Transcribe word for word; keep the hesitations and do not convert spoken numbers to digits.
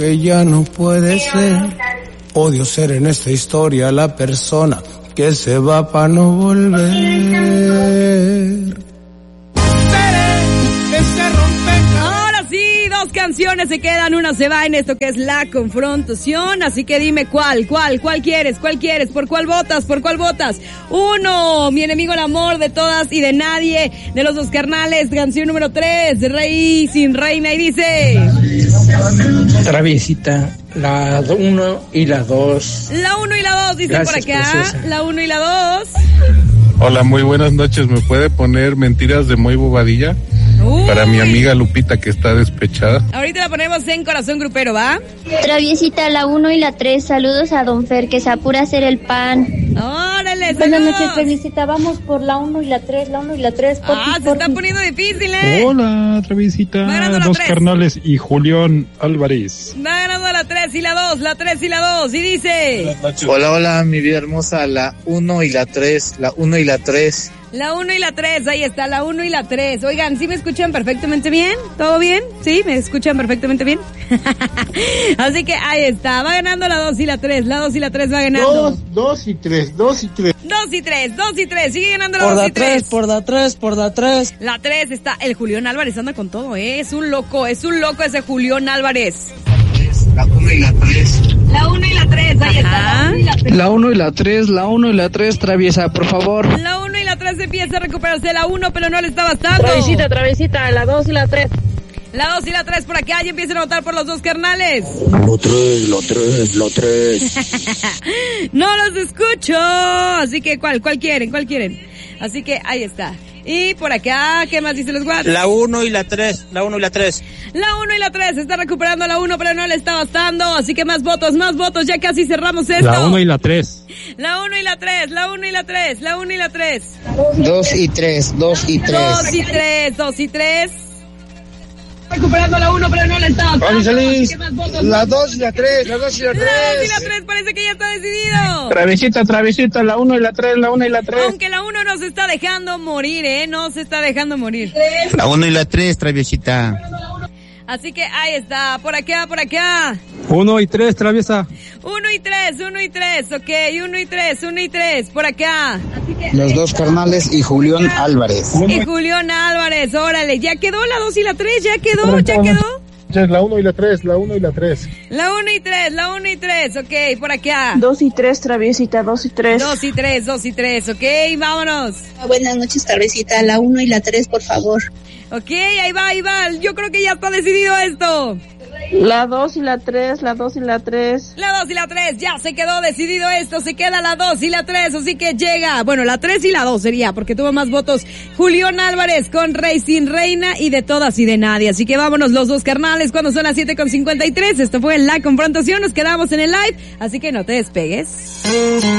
Que ya no puede ser. Odio ser en esta historia la persona que se va para no volver. Ahora sí, dos canciones se quedan, una se va en esto que es la confrontación, así que dime cuál, cuál, cuál quieres, cuál quieres, por cuál votas, por cuál votas. Uno, Mi enemigo el amor de todas y de nadie, de los dos carnales, canción número tres, Rey sin reina, y dice... Traviesita, la uno y la dos. La uno y la dos, dice por acá, preciosa. La uno y la dos. Hola, muy buenas noches. ¿Me puede poner Mentiras de Muy Bobadilla? Uy. Para mi amiga Lupita, que está despechada. Ahorita la ponemos en Corazón Grupero, ¿va? Traviesita, la uno y la tres. Saludos a Don Fer, que se apura a hacer el pan. ¡Órale, buenas saludos! Noches, Traviesita. Vamos por la uno y la tres, la uno y la tres. Porfis, ah, se porfis. Está poniendo difícil, ¿eh? Hola, Traviesita. Dos carnales y Julián Álvarez. Va ganando la tres y la dos, la tres y la dos. Y dice... Hola, hola, mi vida hermosa. La uno y la tres, la uno y la tres. La uno y la tres, ahí está, la uno y la tres. Oigan, ¿sí me escuchan perfectamente bien? ¿Todo bien? ¿Sí? ¿Me escuchan perfectamente bien? Así que ahí está, va ganando la dos y la tres, la dos y la tres va ganando. Dos, dos y tres, dos y tres. Dos y tres, dos y tres, sigue ganando la por dos la y tres. Por la tres, por la tres. La tres está, el Julián Álvarez anda con todo, ¿eh? Es un loco, es un loco ese Julián Álvarez. La uno y la tres. La uno y la tres, ahí está. La uno y la tres, la uno y la tres, Traviesa, por favor. La uno y la tres empieza a recuperarse, la uno, pero no le está bastando. Traviesita, Traviesita, la dos y la tres. La dos y la tres por acá, y empiezan a votar por los dos carnales. Lo tres, lo tres, lo tres. No los escucho. Así que, ¿cuál? ¿Cuál quieren? ¿Cuál quieren? Así que, ahí está. Y por acá, ¿qué más dicen los guates? La uno y la tres, la uno y la tres. La uno y la tres, está recuperando la uno, pero no le está bastando. Así que más votos, más votos, ya casi cerramos esto. La uno y la tres. La uno y la tres, la uno y la tres, la uno y la tres. Dos y tres, dos y tres. Dos y tres, dos y tres. Recuperando la uno, pero no le está bastando. Feliz. La dos y la tres, la dos y la tres. La dos y la tres, parece que ya está decidido. Traviesita, Traviesita, la uno y la tres, la uno y la tres. Aunque la uno no se está dejando morir, ¿eh? No se está dejando morir. La uno y la tres, Traviesita. Así que ahí está, por acá, por acá. Uno y tres, Traviesa. Uno y tres, uno y tres, ok, uno y tres, uno y tres, por acá. Los dos carnales y Julián Álvarez. Y Julián Álvarez, órale, ya quedó la dos y la tres, ya quedó, ya quedó. La uno y la tres, la uno y la tres. La uno y tres, la uno y tres, ok, por acá. Dos y tres, Traviesita, dos y tres. Dos y tres, dos y tres, ok, vámonos. Buenas noches, Traviesita, la uno y la tres, por favor. Ok, ahí va, ahí va, yo creo que ya está decidido esto. La dos y la tres, la dos y la tres. La dos y la tres, ya se quedó decidido esto, se queda la dos y la tres, así que llega, bueno, la tres y la dos sería, porque tuvo más votos Julián Álvarez con Rey sin reina y de todas y de nadie, así que vámonos los dos carnales cuando son las siete con cincuenta y tres, esto fue La Confrontación, nos quedamos en el live, así que no te despegues.